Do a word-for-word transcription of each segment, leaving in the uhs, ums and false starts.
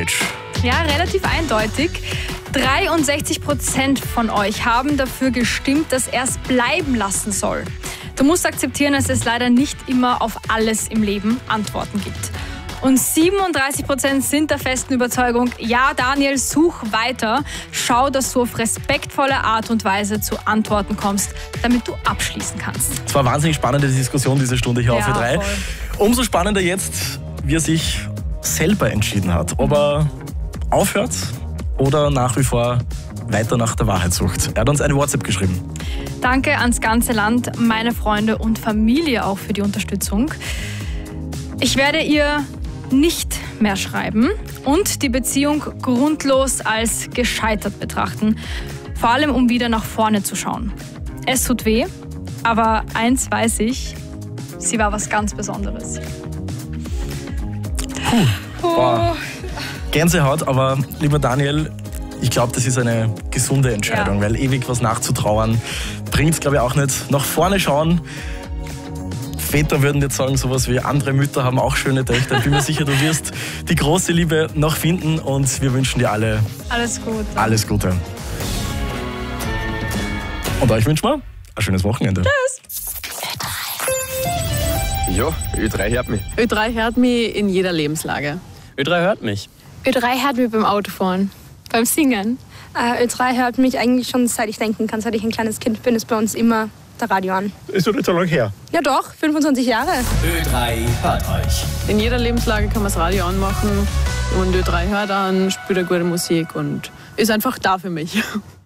Homepage. Ja, relativ eindeutig. dreiundsechzig Prozent von euch haben dafür gestimmt, dass er es bleiben lassen soll. Du musst akzeptieren, dass es leider nicht immer auf alles im Leben Antworten gibt. Und siebenunddreißig Prozent sind der festen Überzeugung, ja Daniel, such weiter, schau, dass du auf respektvolle Art und Weise zu Antworten kommst, damit du abschließen kannst. Es war eine wahnsinnig spannende Diskussion diese Stunde hier Ja, auf Ö drei. voll. Umso spannender jetzt, wie er sich selber entschieden hat. Ob er aufhört oder nach wie vor weiter nach der Wahrheit sucht. Er hat uns eine WhatsApp geschrieben. Danke ans ganze Land, meine Freunde und Familie auch für die Unterstützung. Ich werde ihr nicht mehr schreiben und die Beziehung grundlos als gescheitert betrachten. Vor allem, um wieder nach vorne zu schauen. Es tut weh, aber eins weiß ich, sie war was ganz Besonderes. Puh. Boah. Gänsehaut, aber lieber Daniel, ich glaube, das ist eine gesunde Entscheidung, Ja. weil ewig was nachzutrauern bringt es, glaube ich, auch nicht. Nach vorne schauen. Väter würden jetzt sagen, sowas wie andere Mütter haben auch schöne Töchter. Ich bin mir sicher, du wirst die große Liebe noch finden und wir wünschen dir alle Alles Gute. alles Gute. Und euch wünschen wir ein schönes Wochenende. Ja, Ö drei hört mich. Ö drei hört mich in jeder Lebenslage. Ö drei hört mich. Ö drei hört mich beim Autofahren, beim Singen. Äh, Ö drei hört mich eigentlich schon seit ich denken kann, seit ich ein kleines Kind bin, ist bei uns immer der Radio an. Ist doch nicht so lange her. Ja doch, fünfundzwanzig Jahre. Ö drei hört euch. In jeder Lebenslage kann man das Radio anmachen und Ö drei hört an, spielt eine gute Musik und ist einfach da für mich.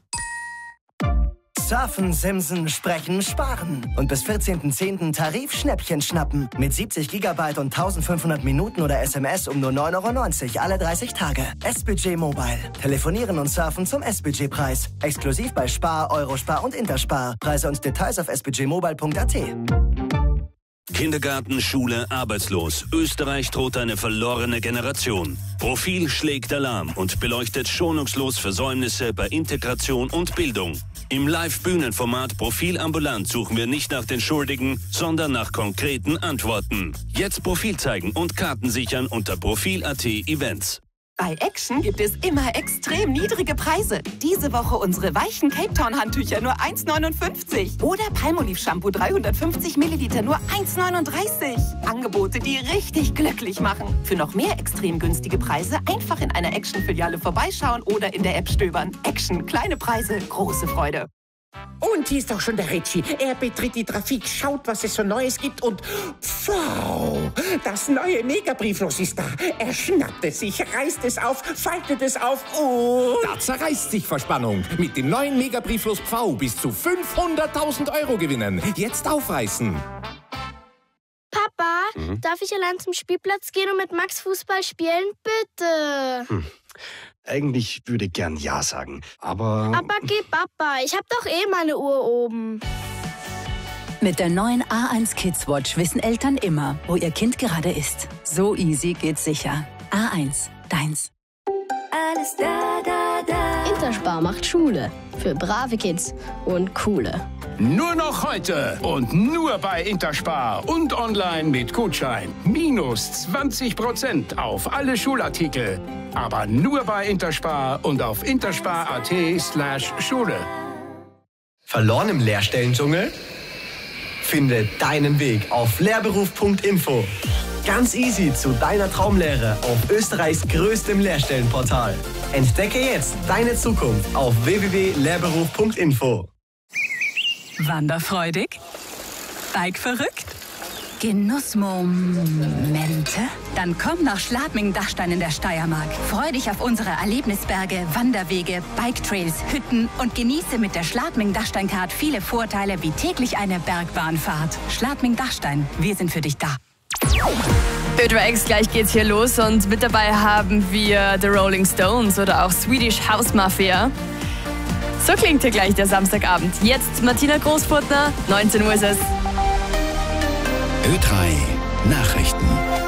Surfen, Simsen, Sprechen, Sparen. Und bis vierzehnten zehnten Tarifschnäppchen schnappen. Mit siebzig Gigabyte und eintausendfünfhundert Minuten oder S M S um nur neun Euro neunzig alle dreißig Tage. S-Budget Mobile. Telefonieren und surfen zum S-Budget-Preis. Exklusiv bei Spar, Eurospar und Interspar. Preise und Details auf s budget mobile punkt a t. Kindergarten, Schule, arbeitslos. Österreich droht eine verlorene Generation. Profil schlägt Alarm und beleuchtet schonungslos Versäumnisse bei Integration und Bildung. Im Live-Bühnenformat Profil ambulant suchen wir nicht nach den Schuldigen, sondern nach konkreten Antworten. Jetzt Profil zeigen und Karten sichern unter profil punkt a t Events. Bei Action gibt es immer extrem niedrige Preise. Diese Woche unsere weichen Cape Town Handtücher nur eins neunundfünfzig. Oder Palmolive Shampoo dreihundertfünfzig Milliliter nur eins neununddreißig. Angebote, die richtig glücklich machen. Für noch mehr extrem günstige Preise einfach in einer Action-Filiale vorbeischauen oder in der App stöbern. Action, kleine Preise, große Freude. Und hier ist auch schon der Ritchie. Er betritt die Trafik, schaut, was es so Neues gibt und wow, das neue Megabrieflos ist da. Er schnappt es sich, reißt es auf, faltet es auf und... Da zerreißt sich Verspannung. Mit dem neuen Megabrieflos Pfau bis zu fünfhunderttausend Euro gewinnen. Jetzt aufreißen. Papa, Mhm. darf ich allein zum Spielplatz gehen und mit Max Fußball spielen? Bitte. Hm. Eigentlich würde ich gern Ja sagen, aber... Aber geh, Papa, ich hab doch eh meine Uhr oben. Mit der neuen A eins Kids Watch wissen Eltern immer, wo ihr Kind gerade ist. So easy geht's sicher. A eins, deins. Alles da, da, da. Interspar macht Schule. Für brave Kids und coole. Nur noch heute und nur bei Interspar und online mit Gutschein. Minus zwanzig Prozent auf alle Schulartikel. Aber nur bei Interspar und auf interspar.at slash Schule. Verloren im Lehrstellendschungel? Finde deinen Weg auf lehrberuf punkt info. Ganz easy zu deiner Traumlehre auf Österreichs größtem Lehrstellenportal. Entdecke jetzt deine Zukunft auf w w w punkt lehrberuf punkt info. Wanderfreudig? Bike-verrückt? Genussmomente? Dann komm nach Schladming-Dachstein in der Steiermark. Freu dich auf unsere Erlebnisberge, Wanderwege, Bike-Trails, Hütten und genieße mit der Schladming-Dachstein-Card viele Vorteile wie täglich eine Bergbahnfahrt. Schladming-Dachstein, wir sind für dich da. Ö drei X, gleich geht's hier los und mit dabei haben wir The Rolling Stones oder auch Swedish House Mafia. So klingt hier gleich der Samstagabend. Jetzt Martina Großfurtner, neunzehn Uhr ist es. Ö drei Nachrichten.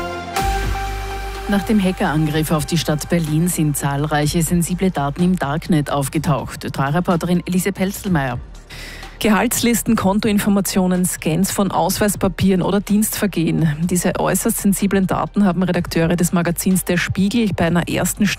Nach dem Hackerangriff auf die Stadt Berlin sind zahlreiche sensible Daten im Darknet aufgetaucht. Ö drei Reporterin Elise Pelzelmeier. Gehaltslisten, Kontoinformationen, Scans von Ausweispapieren oder Dienstvergehen. Diese äußerst sensiblen Daten haben Redakteure des Magazins Der Spiegel bei einer ersten